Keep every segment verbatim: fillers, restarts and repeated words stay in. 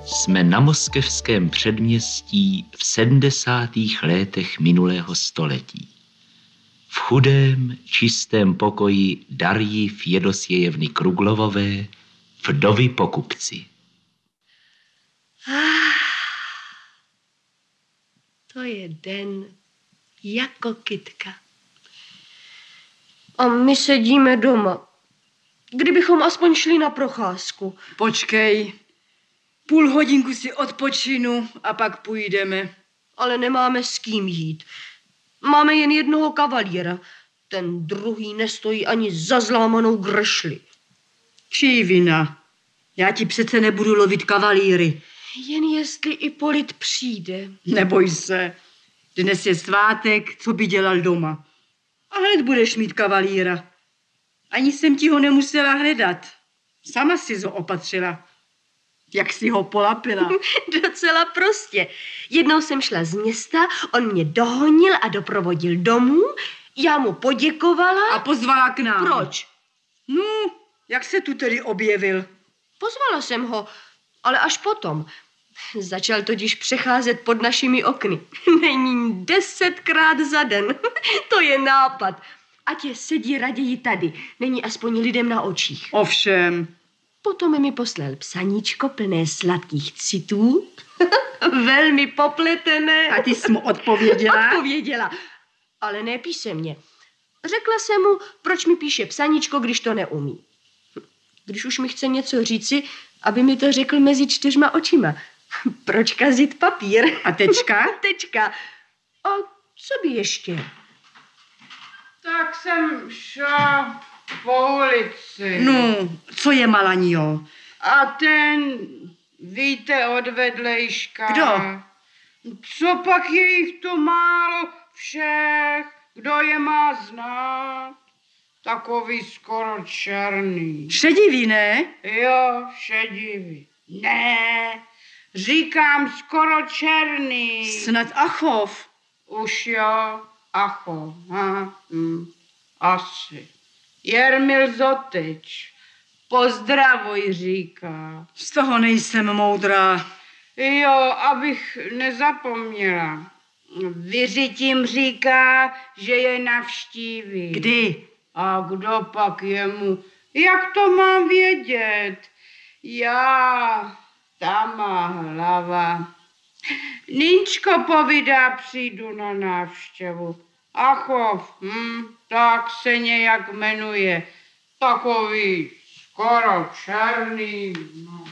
Jsme na moskevském předměstí v sedmdesátých letech minulého století. V chudém, čistém pokoji Darji Fjedosjejevny Kruglovové, vdovy po kupci. Ah, to je den jako kytka. A my sedíme doma. Kdybychom aspoň šli na procházku. Počkej, půl hodinku si odpočinu a pak půjdeme. Ale nemáme s kým jít. Máme jen jednoho kavalíra. Ten druhý nestojí ani za zlámanou grešli. Čí vina? Já ti přece nebudu lovit kavalíry. Jen jestli Ipolit přijde. Neboj se. Dnes je svátek, co by dělal doma. A hned budeš mít kavalíra. Ani jsem ti ho nemusela hledat. Sama si ho opatřila. Jak si ho polapila? Docela prostě. Jednou jsem šla z města, on mě dohonil a doprovodil domů, já mu poděkovala. A pozvala k nám. Proč? No, jak se tu tedy objevil? Pozvala jsem ho, ale až potom. Začal totiž přecházet pod našimi okny. Nejmíň desetkrát za den. To je nápad. Ať je sedí raději tady. Není aspoň lidem na očích. Ovšem. Potom mi poslal psaníčko plné sladkých citů. Velmi popletené. A ty jsi mu odpověděla? Odpověděla. Ale ne písemně. Řekla jsem mu, proč mi píše psaníčko, když to neumí. Když už mi chce něco říci, aby mi to řekl mezi čtyřma očima. Proč kazit papír? A tečka? Tečka. A co by ještě? Tak jsem šla po ulici. No, co je, Malanio? A ten, víte, od vedlejška. Kdo? Co pak je jich to málo všech, kdo je má znát? Takový skoro černý. Šedivý, ne? Jo, šedivý. Ne, říkám skoro černý. Snad Achov. Už jo, Achov. Aha, hm, asi. Jermil Zotič. Pozdravuj, říká. Z toho nejsem moudrá. Jo, abych nezapomněla. Vyřitím říká, že je navštíví. Kdy? A kdo pak jemu? Jak to mám vědět? Já, ta má hlava. Ninčko povídá, přijdu na návštěvu. Achov, hm, tak se nějak jmenuje. Takový skoro černý. No.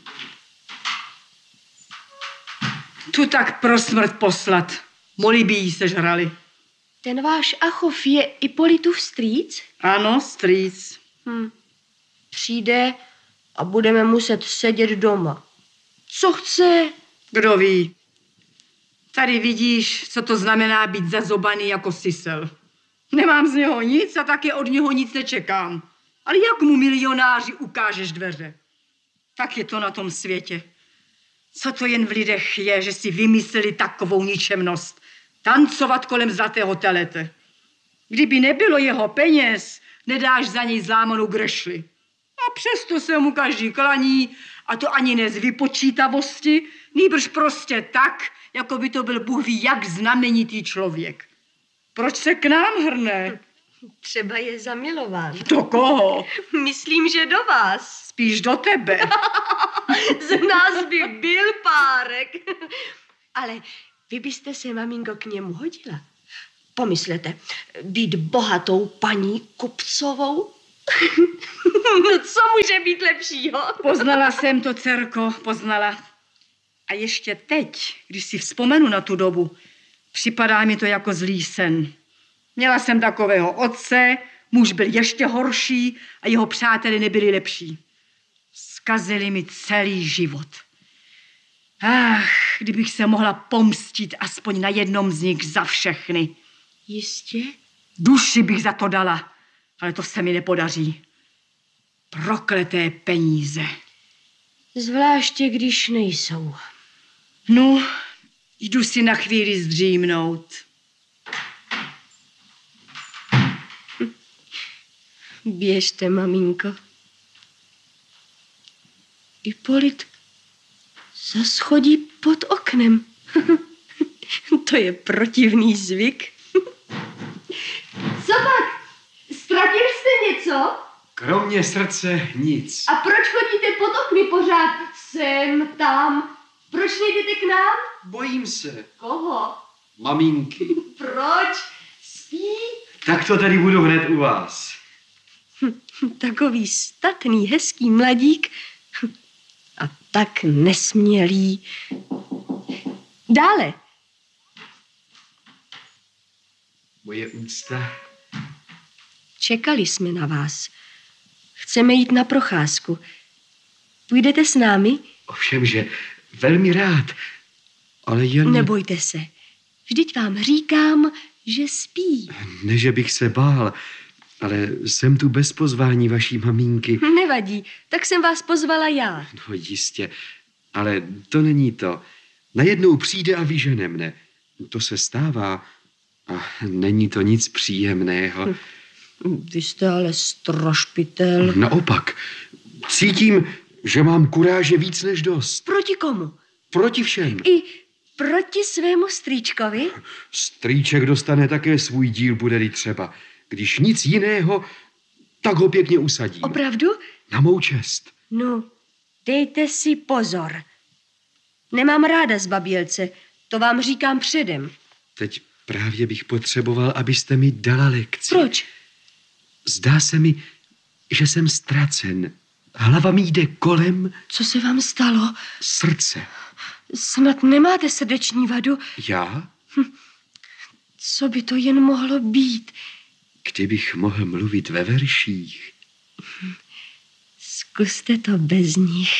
Tu tak pro smrt poslat. Moli by jí sežrali. Ten váš Achov je Ipolitův strýc? Ano, strýc. Hm. Přijde a budeme muset sedět doma. Co chce? Kdo ví? Tady vidíš, co to znamená být zazobaný jako sisel. Nemám z něho nic a také od něho nic nečekám. Ale jak mu milionáři ukážeš dveře? Tak je to na tom světě. Co to jen v lidech je, že si vymysleli takovou ničemnost. Tancovat kolem zlatého telete. Kdyby nebylo jeho peněz, nedáš za něj zlámanou grešli. A přesto se mu každý klaní, a to ani ne z vypočítavosti, nýbrž prostě tak, jako by to byl Bůh ví jak znamenitý člověk. Proč se k nám hrne? Třeba je zamilován. Do koho? Myslím, že do vás. Spíš do tebe. Z nás by byl párek. Ale vy byste se, maminko, k němu hodila. Pomyslete, být bohatou paní kupcovou? No co může být lepšího? Poznala jsem to, dcerko, poznala. A ještě teď, když si vzpomenu na tu dobu, připadá mi to jako zlý sen. Měla jsem takového otce, muž byl ještě horší a jeho přáteli nebyli lepší. Zkazili mi celý život. Ach, kdybych se mohla pomstit aspoň na jednom z nich za všechny. Jistě? Duši bych za to dala, ale to se mi nepodaří. Prokleté peníze. Zvláště, když nejsou. No, jdu si na chvíli zdřímnout. Běžte, maminko. Ipolit Zas chodí pod oknem. To je protivný zvyk. Co pak? Ztratil jste něco? Kromě srdce nic. A proč chodíte pod okny pořád? Sem, tam. Proč nejdete k nám? Bojím se. Koho? Maminky. Proč? Spí? Tak to tady budu hned u vás. Takový statný, hezký mladík a tak nesmělý. Dále. Moje úcta. Čekali jsme na vás. Chceme jít na procházku. Půjdete s námi? Ovšem, že velmi rád, ale jen... Nebojte se. Vždyť vám říkám, že spí. Ne, že bych se bál, ale jsem tu bez pozvání vaší maminky. Nevadí, tak jsem vás pozvala já. No jistě, ale to není to. Najednou přijde a vyžene mne. To se stává a není to nic příjemného. Vy jste ale strošpitel. Naopak, cítím, že mám kuráže víc než dost. Proti komu? Proti všem. I proti svému strýčkovi? Strýček dostane také svůj díl, bude-li třeba. Když nic jiného, tak ho pěkně usadím. Opravdu? Na mou čest. No, dejte si pozor. Nemám ráda zbabělce, to vám říkám předem. Teď právě bych potřeboval, abyste mi dala lekci. Proč? Zdá se mi, že jsem ztracen. Hlava mi jde kolem. Co se vám stalo? Srdce. Snad nemáte srdeční vadu? Já? Hm. Co by to jen mohlo být? Kdybych mohl mluvit ve verších. Hm. Zkuste to bez nich.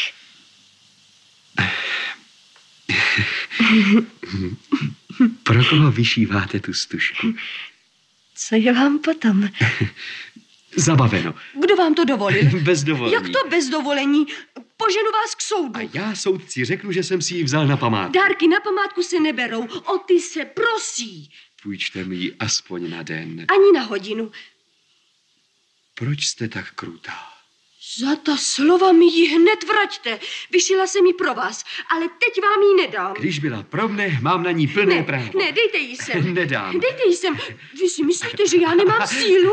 Pro koho vyšíváte tu stužku? Co je vám potom? Zabaveno. Kdo vám to dovolil? Bez dovolení. Jak to bez dovolení? Poženu vás k soudu. A já soudci řeknu, že jsem si ji vzal na památku. Dárky na památku se neberou, o ty se prosí. Půjčte mi ji aspoň na den. Ani na hodinu. Proč jste tak krutá? Za ta slova mi ji hned vraťte. Vyšila jsem ji pro vás, ale teď vám ji nedám. Když byla pro mne, mám na ní plné ne, právo. Ne, dejte ji sem. Nedám. Dejte ji sem. Vy si myslíte, že já nemám sílu?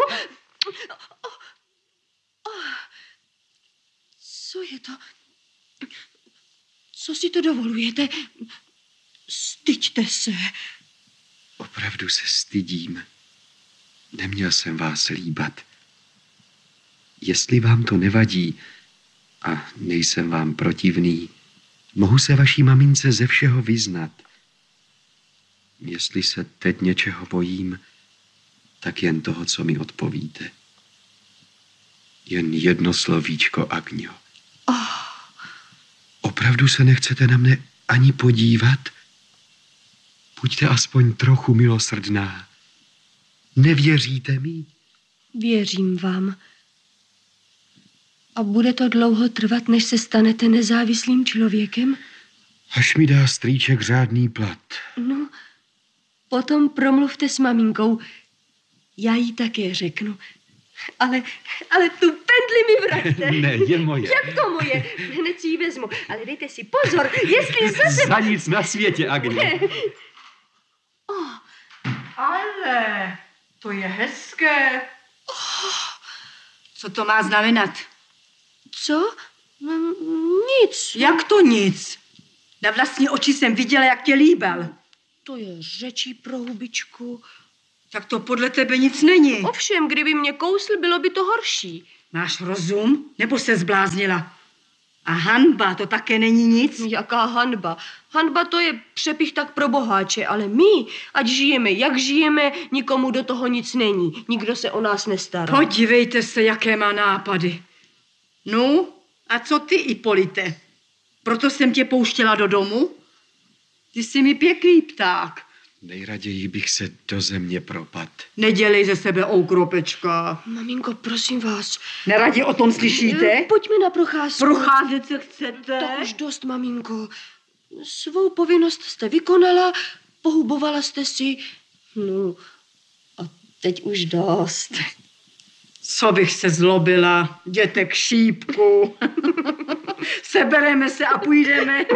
Co je to? Co si to dovolujete? Styďte se. Opravdu se stydím. Neměl jsem vás líbat. Jestli vám to nevadí a nejsem vám protivný, mohu se vaší mamince ze všeho vyznat. Jestli se teď něčeho bojím, tak jen toho, co mi odpovíte. Jen jedno slovíčko, Agňo. Oh. Opravdu se nechcete na mne ani podívat? Buďte aspoň trochu milosrdná. Nevěříte mi? Věřím vám. A bude to dlouho trvat, než se stanete nezávislým člověkem? Až mi dá strýček řádný plat. No, potom promluvte s maminkou. Já jí také řeknu. Ale, ale tu pendli mi vraťte. Ne, je moje. Jak to moje? Hned si ji vezmu. Ale dejte si pozor, jestli zase... Za nic na světě, Agně. Oh. Ale to je hezké. Oh. Co to má znamenat? Co? No, nic. Jak to nic? Na vlastní oči jsem viděla, jak tě líbal. To je řečí pro hubičku. Tak to podle tebe nic není. Ovšem, kdyby mě kousl, bylo by to horší. Máš rozum? Nebo se zbláznila? A hanba, to také není nic? Jaká hanba? Hanba to je přepich tak pro boháče, ale my, ať žijeme, jak žijeme, nikomu do toho nic není. Nikdo se o nás nestará. Podívejte se, jaké má nápady. No, a co ty, Ipolite? Proto jsem tě pouštěla do domu? Ty jsi mi pěkný pták. Nejraději bych se do země propad. Nedělej ze sebe oukropečka. Maminko, prosím vás. Neradi o tom slyšíte? Pojďme na procházku. Procházet se chcete? To už dost, maminko. Svou povinnost jste vykonala, pohubovala jste si. No, a teď už dost. Co bych se zlobila, jděte k šípku. Sebereme se a půjdeme.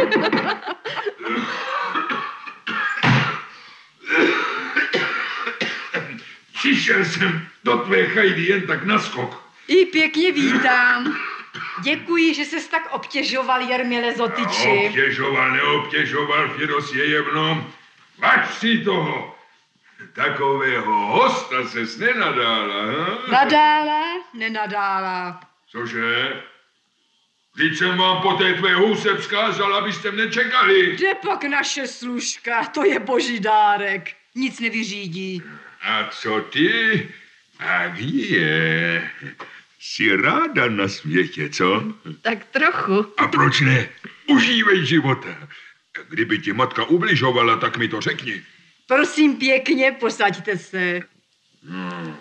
Přišel jsem do tvé chajdy jen tak naskok. I pěkně vítám. Děkuji, že ses tak obtěžoval, Jermile Zotyči. Obtěžoval, neobtěžoval, Firosjejevno. Vač si toho. Takového hosta ses nenadála, ha? Nadála, nenadála. Cože? Vždyť jsem vám po té tvé hůse vzkázal, abyste mě čekali. Kde pak naše služka? To je boží dárek. Nic nevyřídí. A co ty? Agnie, jsi ráda na světě, co? Tak trochu. A proč ne? Užívej života. Kdyby ti matka ubližovala, tak mi to řekni. Prosím pěkně, posaďte se. Hmm.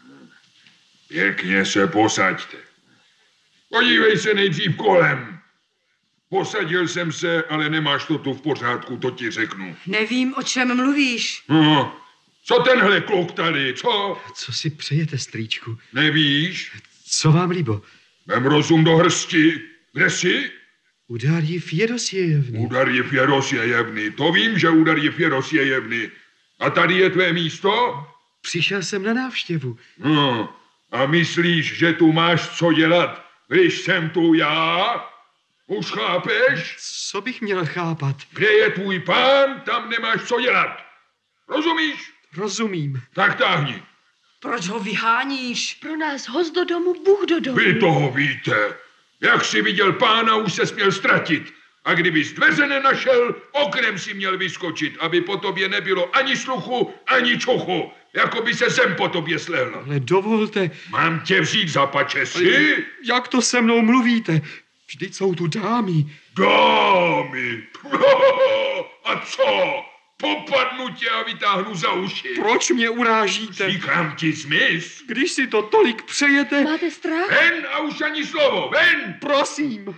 Pěkně se posaďte. Podívej se nejdřív kolem. Posadil jsem se, ale nemáš to tu v pořádku, to ti řeknu. Nevím, o čem mluvíš. No, co tenhle kluk tady, co? Co si přejete, strýčku? Nevíš? Co vám líbo? Vem rozum do hrsti. Kde jsi? U Darji Firosjejevny. U Darji Firosjejevny. To vím, že u Darji Firosjejevny. A tady je tvé místo? Přišel jsem na návštěvu. No, a myslíš, že tu máš co dělat, když jsem tu já? Už chápeš? Co bych měl chápat? Kde je tvůj pán, tam nemáš co dělat. Rozumíš? Rozumím. Tak táhni. Proč ho vyháníš? Pro nás host do domu, Bůh do domu. Vy toho víte. Jak jsi viděl pána, už se směl ztratit. A kdybys dveře nenašel, oknem si měl vyskočit, aby po tobě nebylo ani sluchu, ani čuchu. Jako by se zem po tobě slehla. Ale dovolte. Mám tě vzít za pačesy? Jak to se mnou mluvíte? Vždyť jsou tu dámy. Dámy? A co? Popadnu tě a vytáhnu za uši. Proč mě urážíte? Říkám ti smysl. Když si to tolik přejete... Máte strach? Ven a už ani slovo, ven! Prosím.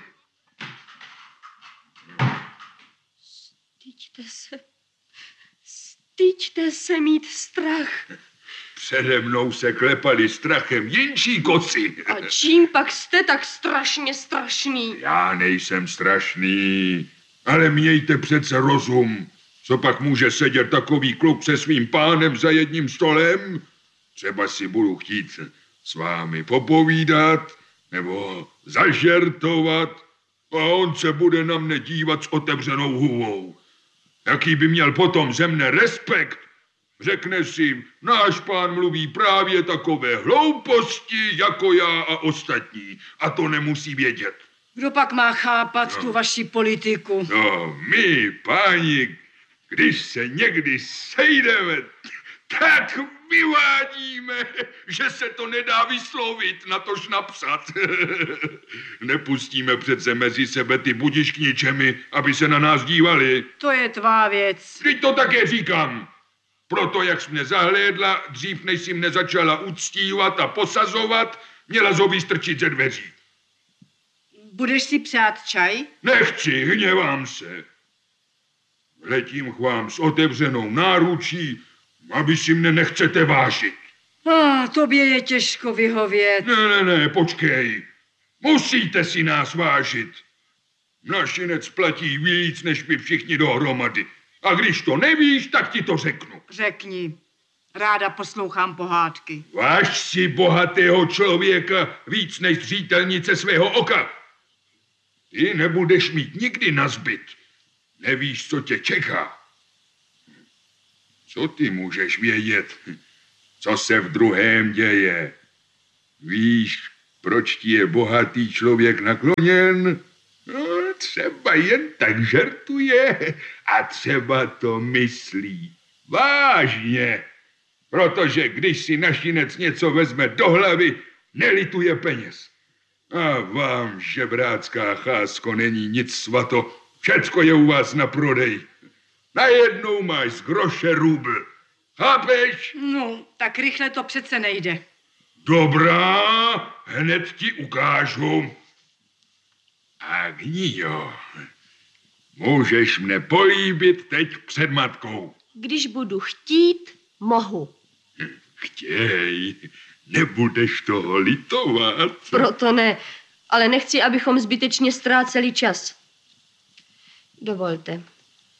Styďte se. Styďte se mít strach. Přede mnou se klepali strachem jinčí koci. A čím pak jste tak strašně strašný? Já nejsem strašný, ale mějte přece rozum. Co pak může sedět takový kluk se svým pánem za jedním stolem? Třeba si budu chtít s vámi popovídat nebo zažertovat a on se bude na mne dívat s otevřenou hůvou. Jaký by měl potom ze mne respekt? Řekne si, náš pán mluví právě takové hlouposti jako já a ostatní. A to nemusí vědět. Kdo pak má chápat no. tu vaši politiku? No, my, páni, když se někdy sejdeme, tak vyvádíme, že se to nedá vyslovit, natož napsat. Nepustíme přece mezi sebe ty budiškničemi, aby se na nás dívali. To je tvá věc. Vždyť to také říkám. Proto, jak jsi mě zahlédla, dřív než jsi mne začala uctívat a posazovat, měla zuby strčit ze dveří. Budeš si přát čaj? Nechci, hněvám se. Letím k vám s otevřenou náručí, aby si mne nechcete vážit. Ah, tobě je těžko vyhovět. Ne, ne, ne, počkej. Musíte si nás vážit. Našinec platí víc, než my všichni dohromady. A když to nevíš, tak ti to řeknu. Řekni. Ráda poslouchám pohádky. Váž si bohatého člověka víc než zřítelnice svého oka. Ty nebudeš mít nikdy nazbyt. Nevíš, co tě čeká. Co ty můžeš vědět, co se v druhém děje? Víš, proč ti je bohatý člověk nakloněn? No, třeba jen tak žertuje a třeba to myslí. Vážně. Protože když si našinec něco vezme do hlavy, nelituje peněz. A vám, žebrácká chásko, není nic svato. Všecko je u vás na prodej. Najednou máš z groše rubl. Chápeš? No, tak rychle to přece nejde. Dobrá, hned ti ukážu. Agnio, můžeš mne políbit teď před matkou. Když budu chtít, mohu. Chtěj, nebudeš toho litovat. Proto ne, ale nechci, abychom zbytečně ztráceli čas. Dovolte.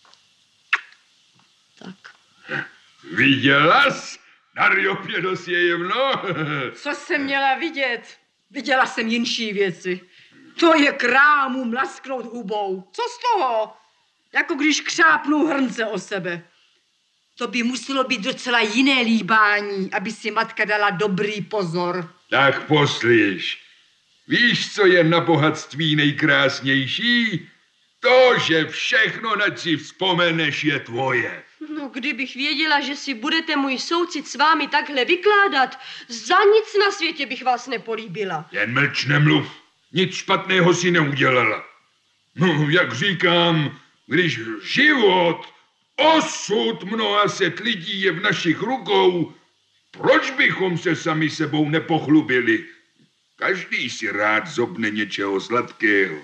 Tak. Viděla jsi, Darjo Fědosejevno? Co jsem měla vidět? Viděla jsem jinší věci. To je krámu mlasknout hubou. Co z toho? Jako když křápnou hrnce o sebe. To by muselo být docela jiné líbání, aby si matka dala dobrý pozor. Tak poslyš. Víš, co je na bohatství nejkrásnější? To, že všechno, na si vzpomeneš, je tvoje. No, kdybych věděla, že si budete můj soucit s vámi takhle vykládat, za nic na světě bych vás nepolíbila. Jen mlč, nemluv. Nic špatného si neudělala. No, jak říkám, když život, osud mnoha set lidí je v našich rukou, proč bychom se sami sebou nepochlubili? Každý si rád zobne něčeho sladkého.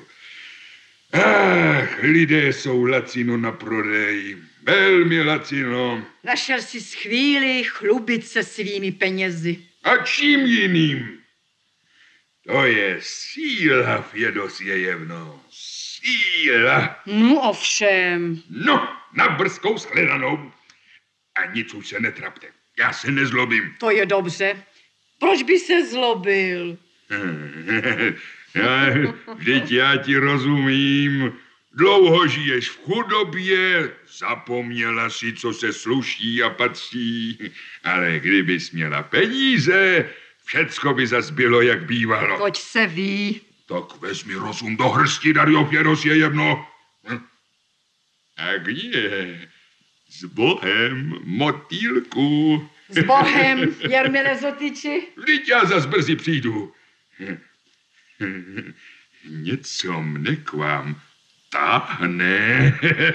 Ach, lidé jsou lacino na prodej. Velmi lacino. Našel jsi z chvíli chlubit se svými penězi. A čím jiným? To je síla, Fědosejevno. Síla. No ovšem. No, na brzkou shledanou. A nic už se netrapte. Já se nezlobím. To je dobře. Proč by se zlobil? Vždyť já ti rozumím. Dlouho žiješ v chudobě, zapomněla si, co se sluší a patří. Ale kdybys měla peníze, všecko by zas bylo, jak bývalo. Toť se ví. Tak vezmi rozum do hrsti, Darjo Fědosejevno. A kde? S Bohem, motýlku. S Bohem, Jermile Zotyči. Vždyť já zas brzy přijdu. Něco mne k vám táhne.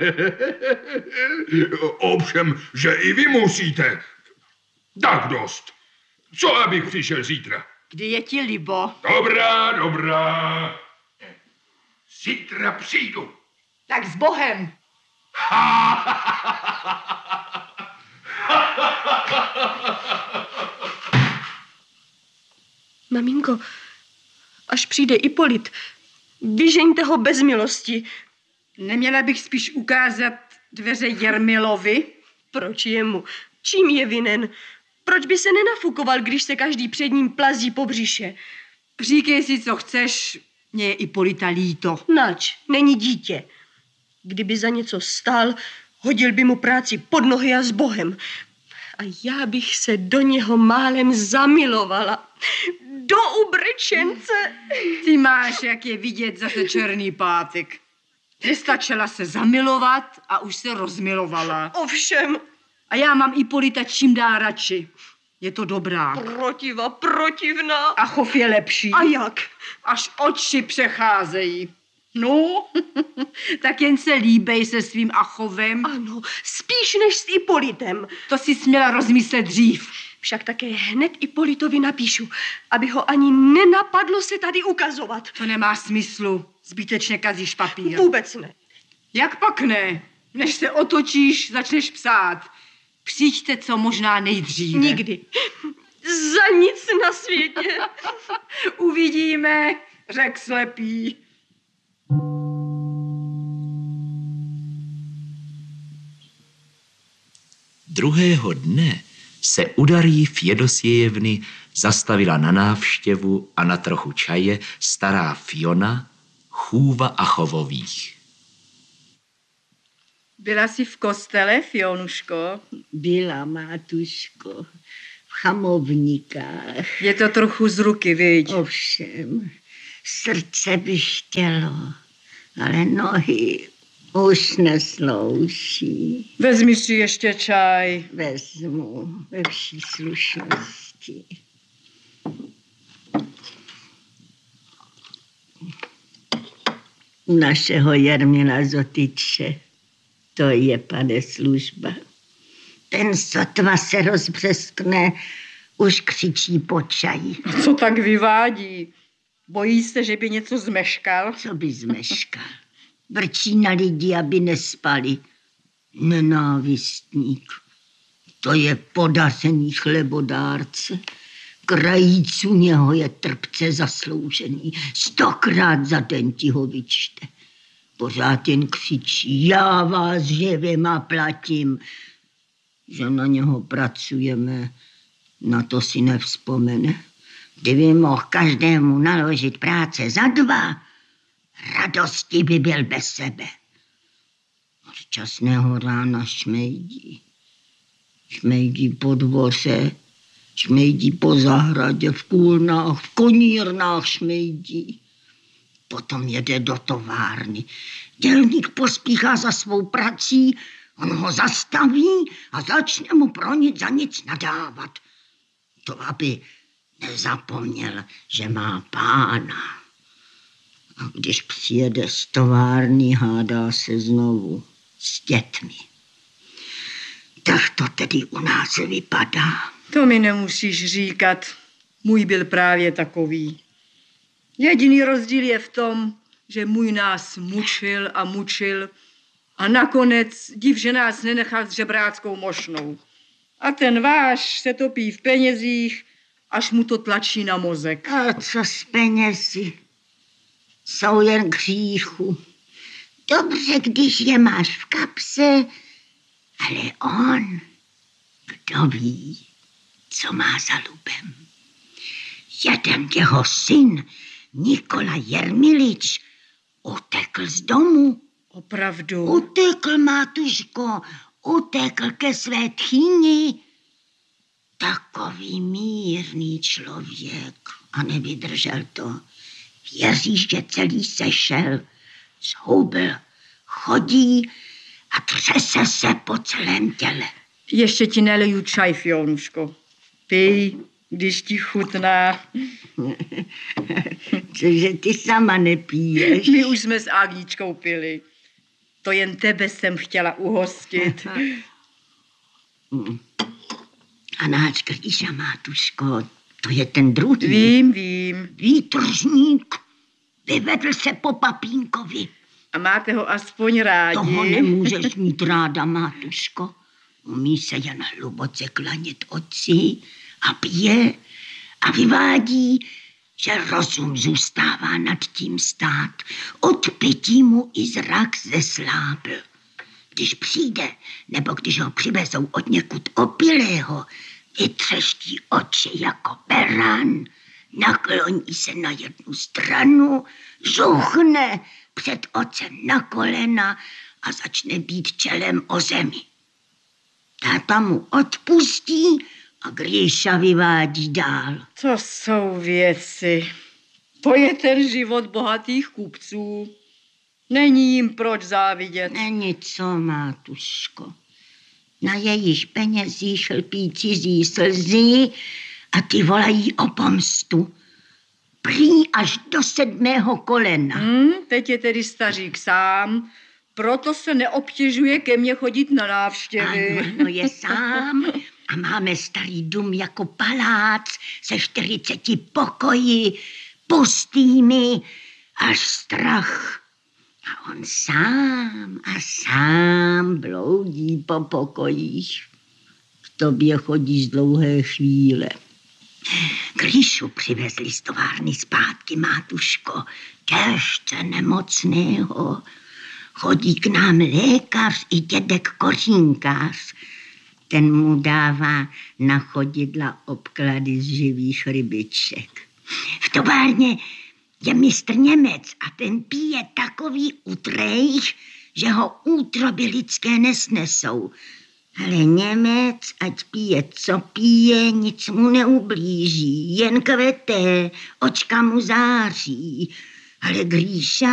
Ovšem, že i vy musíte. Tak dost. Co, abych přišel zítra? Kdy je ti libo? Dobrá, dobrá. Zítra přijdu. Tak s Bohem. Maminko, až přijde Ipolit, vyžeňte ho bez milosti. Neměla bych spíš ukázat dveře Jermilovi? Proč jemu? Čím je vinen? Proč by se nenafukoval, když se každý před ním plazí po břiše? Říkej si, co chceš, mě je Ipolita líto. Nač, není dítě. Kdyby za něco stál, hodil by mu práci pod nohy a s Bohem. A já bych se do něho málem zamilovala. Do ubrečence. Ty máš, jak je vidět, zase černý pátek. Nestačila se zamilovat a už se rozmilovala. Ovšem. A já mám Ipolita čím dál radši. Je to dobrá. Protiva, protivná. A chov je lepší. A jak? Až oči přecházejí. No, tak jen se líbej se svým Achovem. Ano, spíš než s Ipolitem. To si směla rozmyslet dřív. Však také hned Ipolitovi napíšu, aby ho ani nenapadlo se tady ukazovat. To nemá smyslu. Zbytečně kazíš papír. Vůbec ne. Jak pak ne? Než se otočíš, začneš psát. Přijďte co možná nejdříve. Nikdy. Za nic na světě. Uvidíme, řek slepý. Druhého dne se u Darji Fědosejevny zastavila na návštěvu a na trochu čaje stará Fiona, chůva Achovových. Byla jsi v kostele, Fionuško? Byla, mátuško, v Chamovníkách. Je to trochu z ruky, viď? Ovšem, srdce by chtělo, ale nohy už neslouší. Vezmi si ještě čaj. Vezmu ve vší slušnosti. U našeho Jermila Zotyče, to je, pane, služba. Ten sotva se rozbřeskne, už křičí po čaji. Co tak vyvádí? Bojí se, že by něco zmeškal? Co by zmeškal? Vrčí na lidi, aby nespali. Nenávistník. To je podařený chlebodárce. Krajíc u něho je trpce zasloužený. Stokrát za den ti ho vyčte. Pořád jen křičí, já vás živým platím. Že na něho pracujeme, na to si nevzpomene. Kdyby mohl každému naložit práce za dva, radosti by byl bez sebe. Od časného rána šmejdí. Šmejdí po dvoře, šmejdí po zahradě, v kůlnách, v konírnách šmejdí. Potom jede do továrny. Dělník pospíchá za svou prací, on ho zastaví a začne mu pro nic za nic nadávat. To aby nezapomněl, že má pána. A když přijede z továrny, hádá se znovu s dětmi. Tak to tedy u nás vypadá. To mi nemusíš říkat. Můj byl právě takový. Jediný rozdíl je v tom, že můj nás mučil a mučil a nakonec div, že nás nenechal s žebráckou mošnou. A ten váš se topí v penězích, až mu to tlačí na mozek. A co s penězi? Jsou jen k hříchu. Dobře, když je máš v kapse, ale on, kdo ví, co má za lubem. Jeden jeho syn, Nikola Jermilič, utekl z domu. Opravdu? Utekl, Mátuško, utekl ke své tchýni. Takový mírný člověk a nevydržel to. Věříš, že celý sešel, zhubil, chodí a třese se po celém těle. Ještě ti neleju čaj, Fionuško. Pij, když ti chutná. Cože ty sama nepiješ? My už jsme s Agničkou pili. To jen tebe jsem chtěla uhostit. A náč Krýša, Mátuško, to je ten druhý. Vím, vím. Výtržník. Vyvedl se po papínkovi. A máte ho aspoň rádi? Toho nemůžeš mít ráda, Mátuško. Umí se jen hluboce klanět otci a pije a vyvádí, že rozum zůstává nad tím stát. Od pití mu i zrak zeslábil. Když přijde, nebo když ho přivezou od někud opilého, vytřeští oči jako beran, nakloní se na jednu stranu, žuchne před otcem na kolena a začne být čelem o zemi. Táta mu odpustí a Gríša vyvádí dál. To jsou věci. To je ten život bohatých kupců. Není jim proč závidět. Není co, Mátuško. Na jejich penězích lpí cizí slzy a ty volají o pomstu. Prý až do sedmého kolena. Hmm, teď je tedy stařík sám, proto se neobtěžuje ke mně chodit na návštěvy. Ano, ano, je sám a máme starý dům jako palác se čtyřiceti pokoji, pustými, až strach. A on sám a sám bloudí po pokojích. K tobě chodí z dlouhé chvíle. Gríšu přivezli z továrny zpátky, Mátuško, těžce nemocného. Chodí k nám lékař i dědek Kořínkář. Ten mu dává na chodidla obklady z živých rybiček. V továrně je mistr Němec a ten pije takový utrejch, že ho útroby lidské nesnesou. Ale Němec, ať pije, co pije, nic mu neublíží, jen kvete, očka mu září. Ale Gríša